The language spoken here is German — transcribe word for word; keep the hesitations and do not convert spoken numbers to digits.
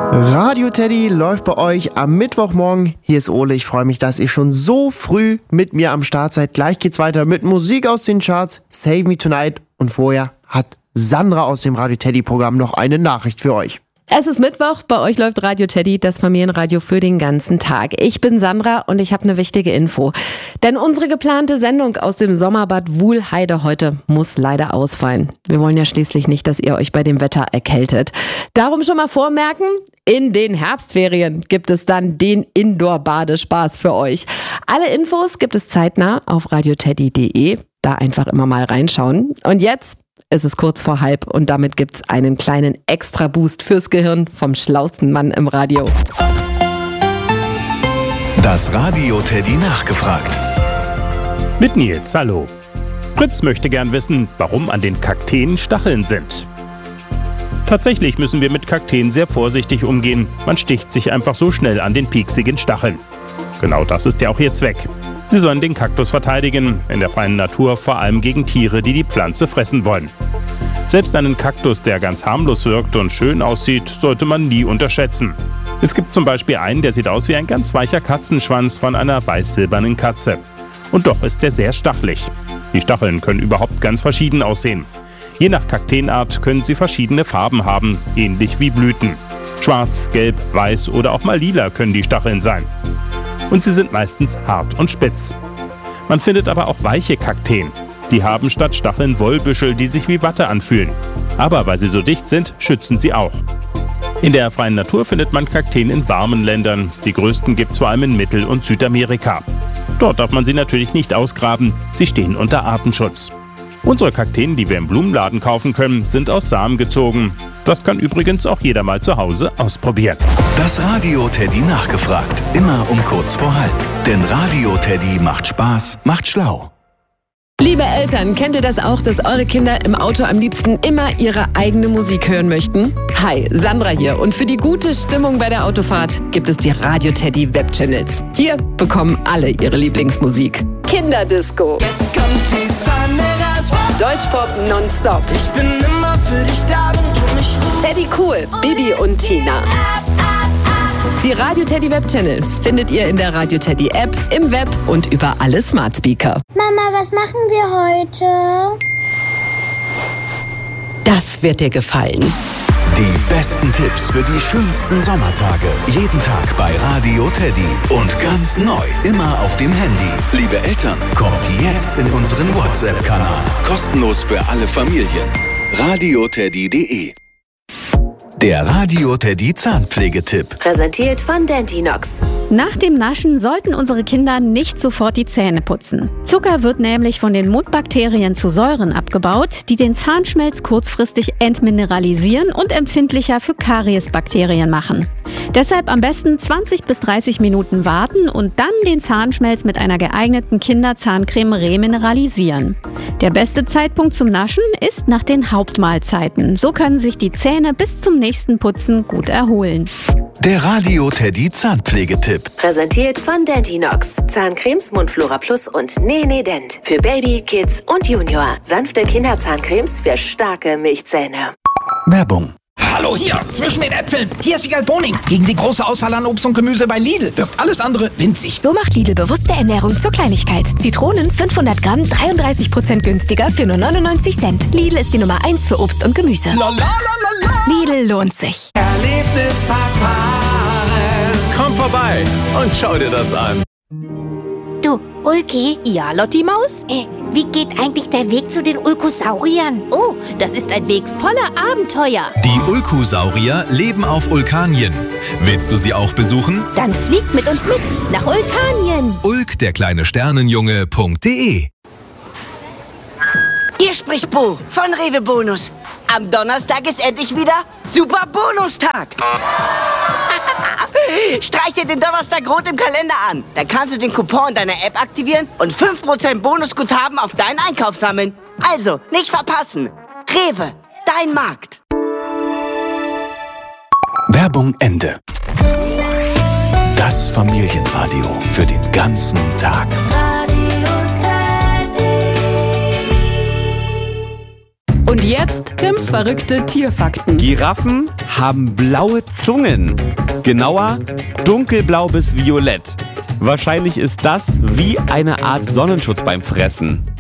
Radio Teddy läuft bei euch am Mittwochmorgen. Hier ist Ole. Ich freue mich, dass ihr schon so früh mit mir am Start seid. Gleich geht's weiter mit Musik aus den Charts, Save Me Tonight. Und vorher hat Sandra aus dem Radio Teddy Programm noch eine Nachricht für euch. Es ist Mittwoch, bei euch läuft Radio Teddy, das Familienradio für den ganzen Tag. Ich bin Sandra und ich habe eine wichtige Info. Denn unsere geplante Sendung aus dem Sommerbad Wuhlheide heute muss leider ausfallen. Wir wollen ja schließlich nicht, dass ihr euch bei dem Wetter erkältet. Darum schon mal vormerken, in den Herbstferien gibt es dann den Indoor-Badespaß für euch. Alle Infos gibt es zeitnah auf radioteddy punkt de. Da einfach immer mal reinschauen. Und jetzt es ist kurz vor halb und damit gibt's einen kleinen Extra-Boost fürs Gehirn vom schlausten Mann im Radio. Das Radio Teddy nachgefragt. Mit Nils, hallo. Fritz möchte gern wissen, warum an den Kakteen Stacheln sind. Tatsächlich müssen wir mit Kakteen sehr vorsichtig umgehen. Man sticht sich einfach so schnell an den pieksigen Stacheln. Genau das ist ja auch ihr Zweck. Sie sollen den Kaktus verteidigen, in der freien Natur vor allem gegen Tiere, die die Pflanze fressen wollen. Selbst einen Kaktus, der ganz harmlos wirkt und schön aussieht, sollte man nie unterschätzen. Es gibt zum Beispiel einen, der sieht aus wie ein ganz weicher Katzenschwanz von einer weiß-silbernen Katze. Und doch ist der sehr stachelig. Die Stacheln können überhaupt ganz verschieden aussehen. Je nach Kakteenart können sie verschiedene Farben haben, ähnlich wie Blüten. Schwarz, gelb, weiß oder auch mal lila können die Stacheln sein. Und sie sind meistens hart und spitz. Man findet aber auch weiche Kakteen. Die haben statt Stacheln Wollbüschel, die sich wie Watte anfühlen. Aber weil sie so dicht sind, schützen sie auch. In der freien Natur findet man Kakteen in warmen Ländern. Die größten gibt es vor allem in Mittel- und Südamerika. Dort darf man sie natürlich nicht ausgraben. Sie stehen unter Artenschutz. Unsere Kakteen, die wir im Blumenladen kaufen können, sind aus Samen gezogen. Das kann übrigens auch jeder mal zu Hause ausprobieren. Das Radio Teddy nachgefragt. Immer um kurz vor halb. Denn Radio Teddy macht Spaß, macht schlau. Liebe Eltern, kennt ihr das auch, dass eure Kinder im Auto am liebsten immer ihre eigene Musik hören möchten? Hi, Sandra hier und für die gute Stimmung bei der Autofahrt gibt es die Radio Teddy Webchannels. Hier bekommen alle ihre Lieblingsmusik. Kinderdisco. Jetzt kommt die Sonne raus. Deutschpop nonstop. Ich bin immer für dich da, wenn du mich rufst. Teddy Cool, Bibi und Tina. Die Radio Teddy Webchannels findet ihr in der Radio Teddy App, im Web und über alle Smart Speaker. Mama, was machen wir heute? Das wird dir gefallen. Die besten Tipps für die schönsten Sommertage. Jeden Tag bei Radio Teddy. Und ganz neu, immer auf dem Handy. Liebe Eltern, kommt jetzt in unseren WhatsApp-Kanal. Kostenlos für alle Familien. radioteddy punkt de. Der Radio Teddy Zahnpflegetipp. Präsentiert von Dentinox. Nach dem Naschen sollten unsere Kinder nicht sofort die Zähne putzen. Zucker wird nämlich von den Mundbakterien zu Säuren abgebaut, die den Zahnschmelz kurzfristig entmineralisieren und empfindlicher für Kariesbakterien machen. Deshalb am besten zwanzig bis dreißig Minuten warten und dann den Zahnschmelz mit einer geeigneten Kinderzahncreme remineralisieren. Der beste Zeitpunkt zum Naschen ist nach den Hauptmahlzeiten. So können sich die Zähne bis zum nächsten Putzen gut erholen. Der Radio Teddy Zahnpflegetipp. Präsentiert von Dentinox. Zahncremes Mundflora Plus und Nene Dent. Für Baby, Kids und Junior. Sanfte Kinderzahncremes für starke Milchzähne. Werbung. Hallo hier, zwischen den Äpfeln. Hier ist Wiegald Boning. Gegen die große Auswahl an Obst und Gemüse bei Lidl wirkt alles andere winzig. So macht Lidl bewusste Ernährung zur Kleinigkeit. Zitronen fünfhundert Gramm, dreiunddreißig Prozent günstiger für nur neunundneunzig Cent. Lidl ist die Nummer eins für Obst und Gemüse. La, la, la, la, la. Lidl lohnt sich. Erlebnispark komm vorbei und schau dir das an. Du, Ulki? Ja, Lotti Maus? Äh, wie geht eigentlich der Weg zu den Ulkosauriern? Oh, das ist ein Weg voller Abenteuer. Die Ulkosaurier leben auf Ulkanien. Willst du sie auch besuchen? Dann fliegt mit uns mit nach Ulkanien. Ulk, der kleine Sternenjunge.de. Hier spricht Bo von Rewe Bonus. Am Donnerstag ist endlich wieder Super Bonustag. Streich dir den Donnerstag rot im Kalender an. Dann kannst du den Coupon deiner App aktivieren und fünf Prozent Bonusguthaben auf deinen Einkauf sammeln. Also, nicht verpassen. Rewe, dein Markt. Werbung Ende. Das Familienradio für den ganzen Tag. Und jetzt Tims verrückte Tierfakten. Giraffen haben blaue Zungen. Genauer, dunkelblau bis violett. Wahrscheinlich ist das wie eine Art Sonnenschutz beim Fressen.